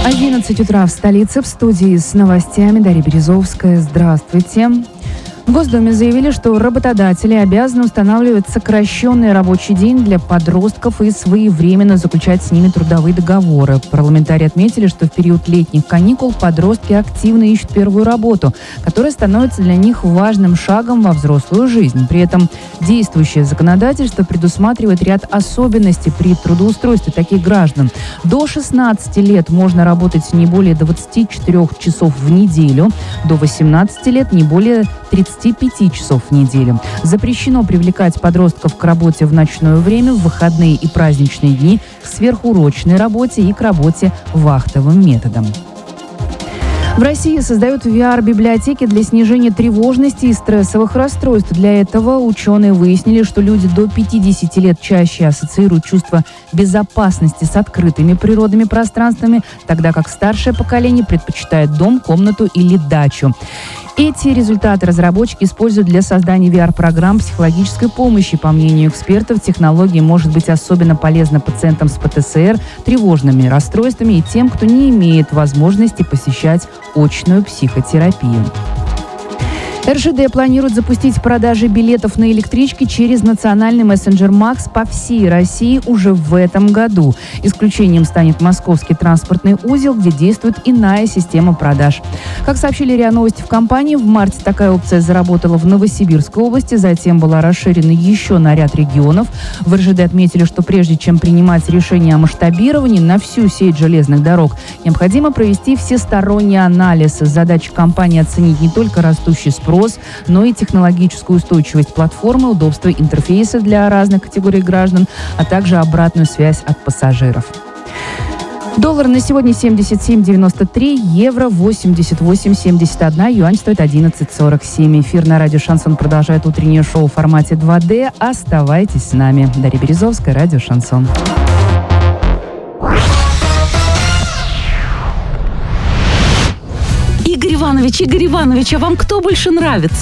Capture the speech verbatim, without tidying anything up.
одиннадцать утра в столице. В студии с новостями Дарья Березовская. Здравствуйте. В Госдуме заявили, что работодатели обязаны устанавливать сокращенный рабочий день для подростков и своевременно заключать с ними трудовые договоры. Парламентарии отметили, что в период летних каникул подростки активно ищут первую работу, которая становится для них важным шагом во взрослую жизнь. При этом действующее законодательство предусматривает ряд особенностей при трудоустройстве таких граждан. До шестнадцати лет можно работать не более двадцати четырёх часов в неделю, до восемнадцати лет не более тридцати пяти часов в неделю. Запрещено привлекать подростков к работе в ночное время, в выходные и праздничные дни, к сверхурочной работе и к работе вахтовым методом. В России создают ви ар-библиотеки для снижения тревожности и стрессовых расстройств. Для этого ученые выяснили, что люди до пятидесяти лет чаще ассоциируют чувство безопасности с открытыми природными пространствами, тогда как старшее поколение предпочитает дом, комнату или дачу. Эти результаты разработчики используют для создания ви ар-программ психологической помощи. По мнению экспертов, технология может быть особенно полезна пациентам с пэ тэ эс эр, тревожными расстройствами и тем, кто не имеет возможности посещать очную психотерапию. эр жэ дэ планирует запустить продажи билетов на электрички через национальный мессенджер «Макс» по всей России уже в этом году. Исключением станет московский транспортный узел, где действует иная система продаж. Как сообщили РИА Новости в компании, в марте такая опция заработала в Новосибирской области, затем была расширена еще на ряд регионов. В эр жэ дэ отметили, что прежде чем принимать решение о масштабировании на всю сеть железных дорог, необходимо провести всесторонний анализ. Задача компании оценить не только растущий спрос, но и технологическую устойчивость платформы, удобство интерфейса для разных категорий граждан, а также обратную связь от пассажиров. Доллар на сегодня семьдесят семь девяносто три, евро восемьдесят восемь семьдесят один, юань стоит одиннадцать сорок семь. Эфир на радио «Шансон» продолжает утреннее шоу в формате два дэ. Оставайтесь с нами. Дарья Березовская, радио «Шансон». Игорь Иванович, Игорь Иванович, а вам кто больше нравится?